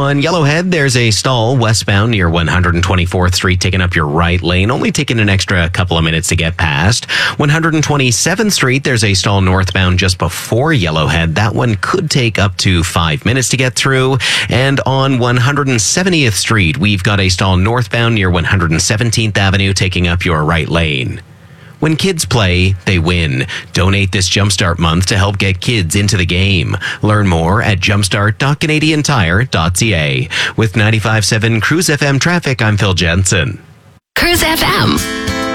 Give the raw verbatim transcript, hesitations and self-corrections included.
On Yellowhead, there's a stall westbound near one hundred twenty-fourth Street, taking up your right lane, only taking an extra couple of minutes to get past. one hundred twenty-seventh Street, there's a stall northbound just before Yellowhead. That one could take up to five minutes to get through. And on one hundred seventieth Street, we've got a stall northbound near one hundred seventeenth Avenue, taking up your right lane. When kids play, they win. Donate this Jumpstart month to help get kids into the game. Learn more at jumpstart dot canadian tire dot c a. With ninety-five point seven Cruise F M traffic, I'm Phil Jensen. Cruise F M.